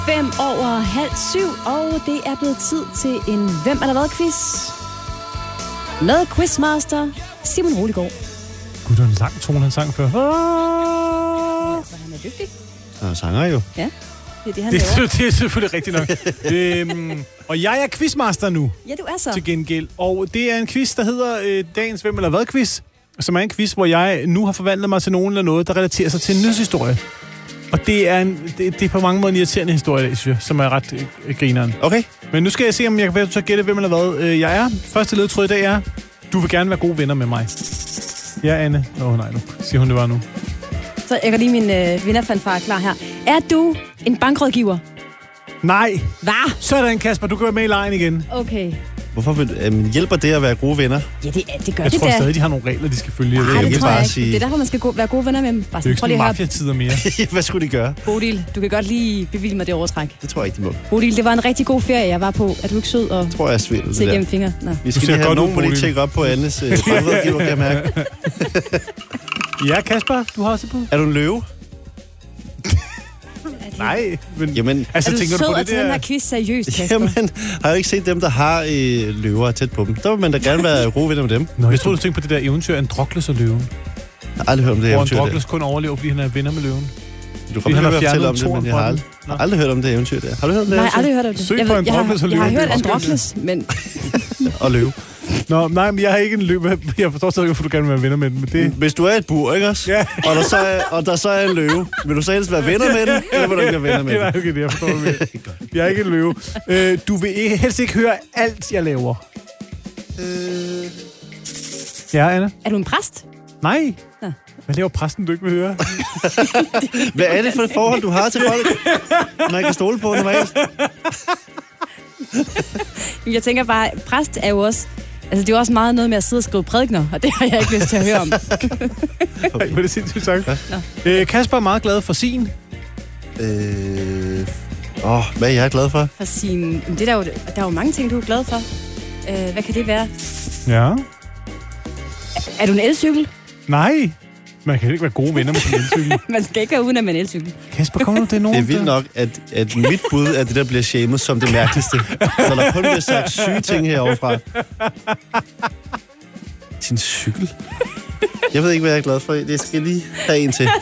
7:05, og det er blevet tid til en Hvem er der hvad quiz med quizmaster Simon Roligård. Gud, det var en lang tone, han sang før. Altså, han er dygtig. Han sanger jo. Ja, det er det, han laver. Det er selvfølgelig rigtigt nok. Og jeg er quizmaster nu. Ja, du er så. Til gengæld. Og det er en quiz, der hedder Dagens Hvem eller Hvad quiz, som er en quiz, hvor jeg nu har forvandlet mig til nogen eller noget, der relaterer sig til en nyhedshistorie. Og det er på mange måder en irriterende historie, synes jeg, som er ret grineren. Okay. Men nu skal jeg se, om jeg kan så gætte, hvem eller hvad jeg er. Første ledtråd i dag er, du vil gerne være gode venner med mig. Ja, Anne. Nej, nu siger hun det bare nu. Så jeg kan lige min vinderfanfare klar her. Er du en bankrådgiver? Nej. Hvad? Sådan, Kasper. Du kan være med i lejen igen. Okay. Hvorfor hjælper det at være gode venner? Ja, det gør det. Jeg tror stadig, de har nogle regler, de skal følge. Nej, det tror jeg ikke. sige... Det er derfor, man skal være gode venner med dem. Bare det er jo ikke sådan mafia-tider mere. Hvad skulle de gøre? Bodil, du kan godt lige bevilge mig det overtræk. Det tror jeg ikke, de må. Bodil, det var en rigtig god ferie, jeg var på. Er du ikke sød og tror jeg svindel, se gennem fingre? Nå. Vi skal lige have nogen, hvor de tjekker op på Annes bankrådgiver, kan jeg mærke. Ja, Kasper, du har også på. Er du en løve? Nej, men... Jamen, altså, er du tænker sød du på at tage den her quiz seriøst, Kasper? Jamen, har jeg ikke set dem, der har løver tæt på dem? Der vil man da gerne være gode venner med dem. Nå, jeg tror, du tænker på det der eventyr, Androkles og løven. Jeg har aldrig hørt om det eventyr. Hvor Androkles kun overlever, fordi han er venner med løven. Du kommer ikke at fortælle om det, men jeg har aldrig hørt om det eventyr der. Har du hørt om det? Nej, aldrig hørt om det. Søg på Androkles og løven. Jeg har hørt Androkles, men... og løve. Nå, nej, men jeg har ikke en løve. Jeg forstår stadig, hvorfor du gerne vil være venner med den. Men det... Hvis du er et bur, ikke også? Ja. Og der så er en løve, vil du så helst være venner med den, eller vil du ikke være venner med den? Nej, okay, det jeg forstår det. Jeg er ikke en løve. Du vil helst ikke høre alt, jeg laver. Ja, Anna? Er du en præst? Nej. Ja. Hvad laver præsten, du ikke vil høre? Hvad er det for et forhold, du har til folk, man kan stole på normalt? Jeg tænker bare, præst er jo også... Altså, det er jo også meget noget med at sidde og skrive prædikener, og det har jeg ikke lyst til at høre om. Okay. Hvad er det sindssygt sagt? Kasper er meget glad for sin. Hvad er jeg glad for? For sin... Det der er jo mange ting, du er glad for. Hvad kan det være? Ja. Er du en elcykel? Nej. Man kan ikke være gode venner med sin elcykel. Man skal ikke være uden af en elcykel. Kasper, kom nu, det er nogen. Det er vildt nok, at mit bud er det, der bliver shamed som det mærkeligste. Så der kun bliver sagt syge ting heroverfra. Sin cykel? Jeg ved ikke, hvad jeg er glad for. Det skal lige have en til.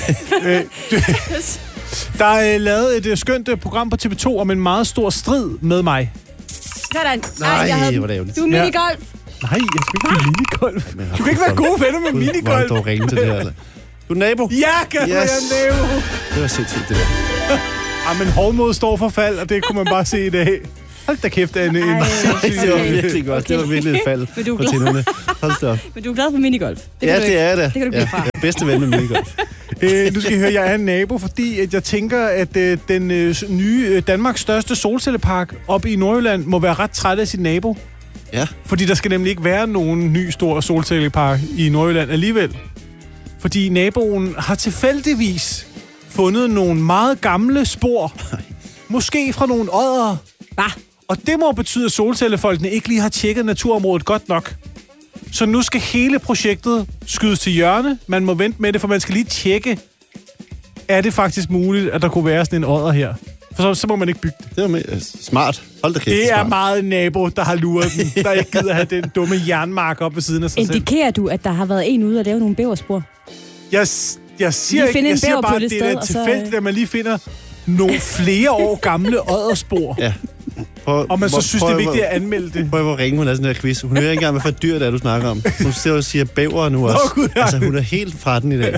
Der er lavet et skønt program på TV2 om en meget stor strid med mig. Sådan. Nej, hvor er det ærgerligt. Du er minigolf. Nej, jeg skal ikke blive minigolf. Du kan ikke være gode venner med minigolf. Hvor er ringe til det her, eller? Du er nabo? Ja, kan jeg er nabo. Det var sindssygt, det der. Men hovmod står for fald, og det kunne man bare se i dag. Hold da kæft, Anne. Det var virkelig godt. Okay. Det var virkelig et fald på tænderne. Hold da op. Men du er glad for minigolf. Det er det. Det kan du blive fra. Jeg er bedste ven med minigolf. Nu skal I høre, jeg er en nabo, fordi at jeg tænker, at den nye Danmarks største solcellepark oppe i Nordjylland må være ret træt af sin nabo. Ja. Fordi der skal nemlig ikke være nogen ny stor solcellepark i Nordjylland alligevel. Fordi naboen har tilfældigvis fundet nogle meget gamle spor. Måske fra nogle oddere. Bah. Og det må betyde, at solcellefolkene ikke lige har tjekket naturområdet godt nok. Så nu skal hele projektet skydes til hjørne. Man må vente med det, for man skal lige tjekke, er det faktisk muligt, at der kunne være sådan en odder her. For så må man ikke bygge det. Det var smart. Hold da kæft. Det er meget en nabo, der har luret den, der ikke gider have den dumme jernmark op ved siden af sig selv. Indikerer du, at der har været en ude at lave nogle bæverspor? Jeg siger ikke, jeg siger bare, at det er tilfældigt, at man lige finder nogle flere år gamle odderspor. Ja. Og man så synes, det er vigtigt at anmelde det. Prøv hvor ringe hun er sådan her quiz. Hun hører ikke engang, hvad for et dyr det er, du snakker om. Hun siger bæver nu også. God, ja. Altså, hun er helt fra den i dag.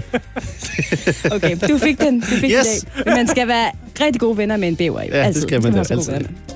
Okay, du fik den. I dag. Men man skal være rigtig gode venner med en bæver. Ja, det skal man da altid.